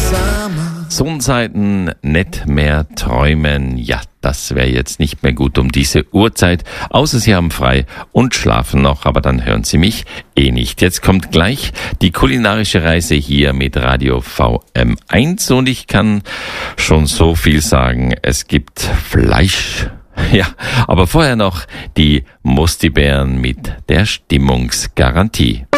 Sonnenseiten nicht mehr träumen. Ja, das wäre jetzt nicht mehr gut um diese Uhrzeit. Außer Sie haben frei und schlafen noch, aber dann hören Sie mich eh nicht. Jetzt kommt gleich die kulinarische Reise hier mit Radio VM1 und ich kann schon so viel sagen. Es gibt Fleisch. Ja, aber vorher noch die Mustibären mit der Stimmungsgarantie.